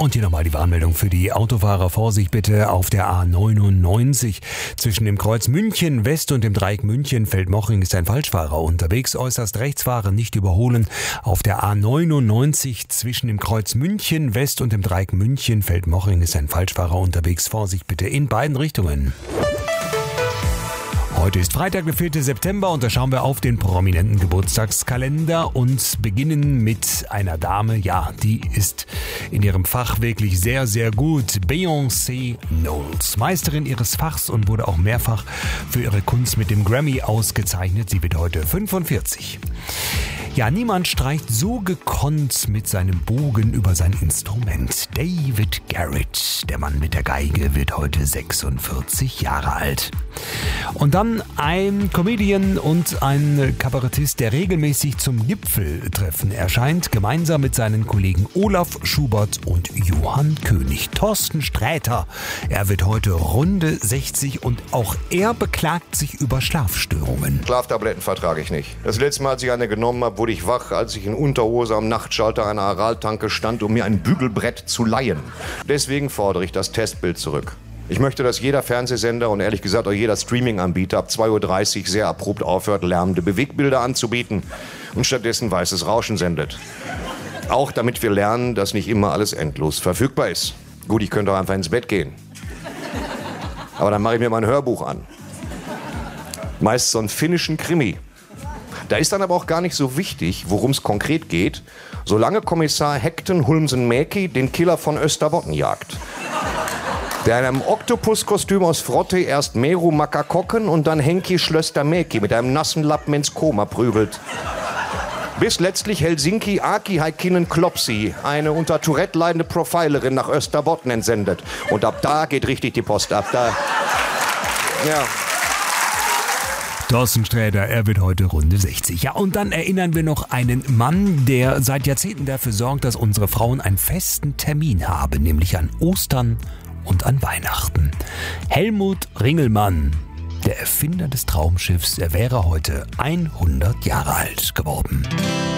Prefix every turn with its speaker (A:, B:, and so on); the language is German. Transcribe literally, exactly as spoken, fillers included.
A: Und hier nochmal die Warnmeldung für die Autofahrer. Vorsicht bitte auf der A neunundneunzig. Zwischen dem Kreuz München West und dem Dreieck München Feldmoching ist ein Falschfahrer unterwegs. Äußerst rechts fahren, nicht überholen. Auf der A neunundneunzig zwischen dem Kreuz München West und dem Dreieck München Feldmoching ist ein Falschfahrer unterwegs. Vorsicht bitte in beiden Richtungen. Heute ist Freitag, der vierte September, und da schauen wir auf den prominenten Geburtstagskalender und beginnen mit einer Dame, ja, die ist in ihrem Fach wirklich sehr, sehr gut. Beyoncé Knowles, Meisterin ihres Fachs und wurde auch mehrfach für ihre Kunst mit dem Grammy ausgezeichnet. Sie wird heute fünfundvierzig. Ja, niemand streicht so gekonnt mit seinem Bogen über sein Instrument. David Garrett, der Mann mit der Geige, wird heute sechsundvierzig Jahre alt. Und dann ein Comedian und ein Kabarettist, der regelmäßig zum Gipfeltreffen erscheint, gemeinsam mit seinen Kollegen Olaf Schubert und Johann König. Thorsten Sträter, er wird heute runde sechzig und auch er beklagt sich über Schlafstörungen.
B: Schlaftabletten vertrage ich nicht. Das letzte Mal, als ich eine genommen habe, wurde ich wach, als ich in Unterhose am Nachtschalter einer Araltanke stand, um mir ein Bügelbrett zu leihen. Deswegen fordere ich das Testbild zurück. Ich möchte, dass jeder Fernsehsender und ehrlich gesagt auch jeder Streaming-Anbieter ab zwei Uhr dreißig sehr abrupt aufhört, lärmende Bewegbilder anzubieten und stattdessen weißes Rauschen sendet. Auch damit wir lernen, dass nicht immer alles endlos verfügbar ist. Gut, ich könnte auch einfach ins Bett gehen. Aber dann mache ich mir mal ein Hörbuch an. Meist so einen finnischen Krimi. Da ist dann aber auch gar nicht so wichtig, worum es konkret geht, solange Kommissar Hekten Hulmsen-Mäki den Killer von Österbotten jagt. Der in einem Oktopuskostüm aus Frotte erst Meru Makakokken und dann Henki Schlöster-Mäki mit einem nassen Lappen ins Koma prügelt. Bis letztlich Helsinki Aki Heikkinen Klopsi, eine unter Tourette leidende Profilerin, nach Österbotten entsendet. Und ab da geht richtig die Post ab. Da, ja...
A: Thorsten Sträter, er wird heute runde sechzig. Ja, und dann erinnern wir noch einen Mann, der seit Jahrzehnten dafür sorgt, dass unsere Frauen einen festen Termin haben, nämlich an Ostern und an Weihnachten. Helmut Ringelmann, der Erfinder des Traumschiffs, er wäre heute hundert Jahre alt geworden.